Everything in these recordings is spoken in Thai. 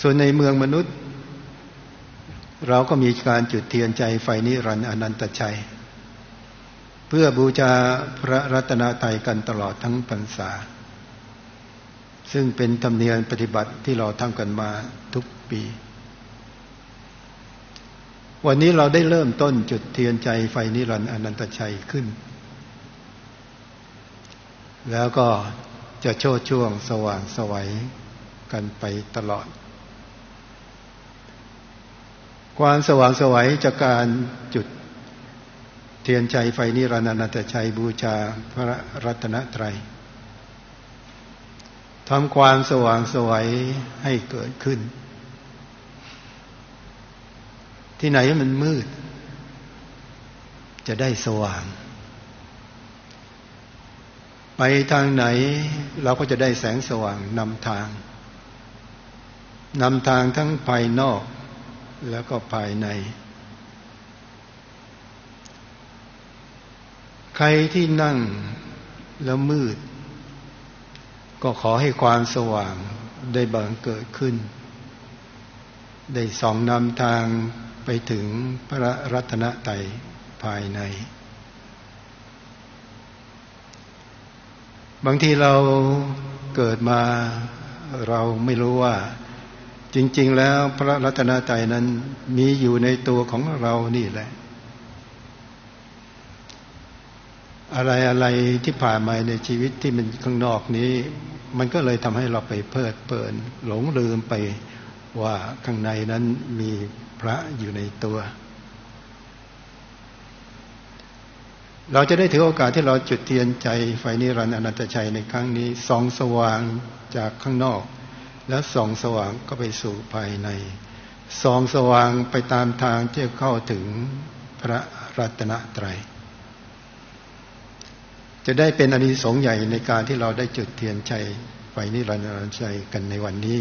ส่วนในเมืองมนุษย์เราก็มีการจุดเทียนใจไฟนิรันดร์อนันตชัยเพื่อบูชาพระรัตนตรัยกันตลอดทั้งพรรษาซึ่งเป็นธรรมเนียมปฏิบัติที่เราทำกันมาทุกปีวันนี้เราได้เริ่มต้นจุดเทียนใจไฟนิรันดร์อนันตชัยขึ้นแล้วก็จะโชติช่วงสว่างไสวกันไปตลอดความสว่างไสวจากการจุดเทียนใจไฟนิรันดร์อนันตชัยบูชาพระรัตนตรัยทำความสว่างไสวให้เกิดขึ้นที่ไหนมันมืดจะได้สว่างไปทางไหนเราก็จะได้แสงสว่างนำทางทั้งภายนอกแล้วก็ภายในใครที่นั่งแล้วมืดก็ขอให้ความสว่างได้บังเกิดขึ้นได้ส่องนำทางไปถึงพระรัตนตรัยภายในบางทีเราเกิดมาเราไม่รู้ว่าจริงๆแล้วพระรัตนตรัยนั้นมีอยู่ในตัวของเรานี่แหละอะไรที่ผ่านมาในชีวิตที่มันข้างนอกนี้มันก็เลยทำให้เราไปเพลิดเพลินหลงลืมไปว่าข้างในนั้นมีพระอยู่ในตัวเราจะได้ถือโอกาสที่เราจุดเทียนใจไฟนิรันดร์อนันตชัยในครั้งนี้ส่องสว่างจากข้างนอกแล้วส่องสว่างก็ไปสู่ภายในส่องสว่างไปตามทางที่เข้าถึงพระรัตนตรัยจะได้เป็นอานิสงส์ใหญ่ในการที่เราได้จุดเทียนใจไฟนิรันดร์อนันตชัยกันในวันนี้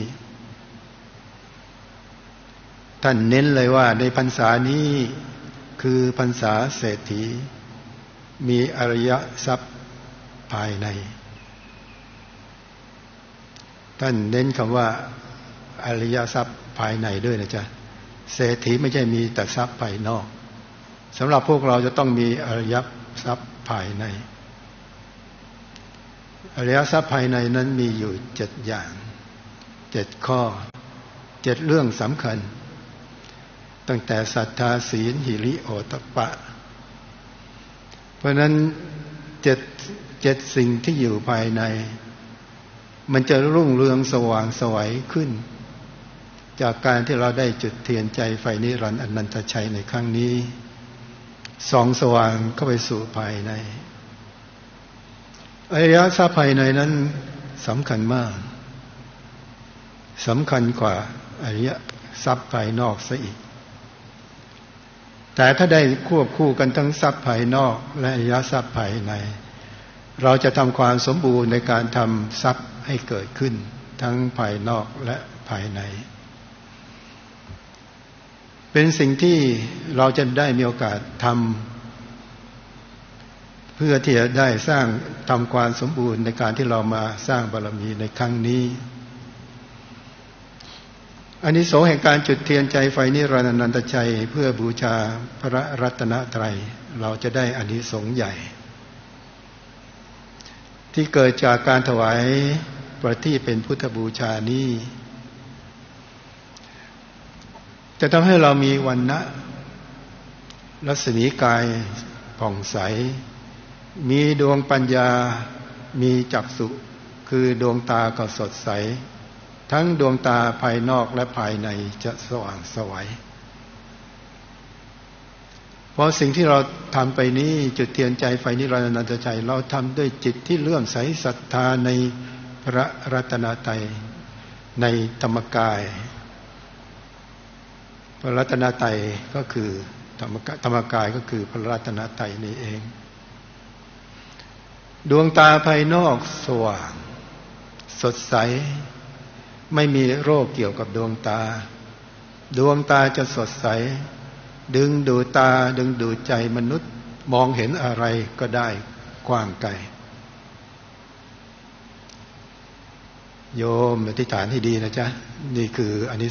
ท่านเน้นเลยว่าในพรรษานี้คือพรรษาเศรษฐีมีอริยทรัพย์ภายในท่านเน้นคำว่าอริยทรัพย์ภายในด้วยนะจ๊ะเศรษฐีไม่ใช่มีแต่ทรัพย์ภายนอกสำหรับพวกเราจะต้องมีอริยทรัพย์ภายในอริยทรัพย์ภายในนั้นมีอยู่7อย่าง7ข้อ7เรื่องสำคัญตั้งแต่ศรัทธาศีลหิริโอตตัปปะเพราะนั้นเจ็ดสิ่งที่อยู่ภายในมันจะรุ่งเรืองสว่างไสวขึ้นจากการที่เราได้จุดเทียนใจไฟนิรันดร์อนันตชัยในครั้งนี้ส่องสว่างเข้าไปสู่ภายในอริยทรัพย์ภายในนั้นสำคัญมากสำคัญกว่าอริยทรัพย์ภายนอกซะอีกแต่ถ้าได้ควบคู่กันทั้งทรัพย์ภายนอกและอริยทรัพย์ภายในเราจะทำความสมบูรณ์ในการทำทรัพย์ให้เกิดขึ้นทั้งภายนอกและภายในเป็นสิ่งที่เราจะได้มีโอกาสทำเพื่อที่จะได้สร้างทำความสมบูรณ์ในการที่เรามาสร้างบารมีในครั้งนี้อานิสงส์แห่งการจุดเทียนใจไฟนิรันดร์อนันตชัยเพื่อบูชาพระรัตนตรัยเราจะได้อานิสงส์ใหญ่ที่เกิดจากการถวายประทีปเป็นพุทธบูชานี้จะทำให้เรามีวรรณะรัศมีกายผ่องใสมีดวงปัญญามีจักษุคือดวงตาก็สดใสทั้งดวงตาภายนอกและภายในจะสว่างไสวเพราะสิ่งที่เราทำไปนี้จุดเทียนใจไฟนิรันดร์อนันตชัยเราทำด้วยจิตที่เลื่อมใสศรัทธาในพระรัตนตรัยในธรรมกายพระรัตนตรัยก็คือธรรมกายก็คือพระรัตนตรัยนี้เองดวงตาภายนอกสว่างสดใสไม่มีโรคเกี่ยวกับดวงตาจะสดใสดึงดูดตาดึงดูดใจมนุษย์มองเห็นอะไรก็ได้กว้างไกลโยมอธิษฐานให้ดีนะจ๊ะนี่คืออานิ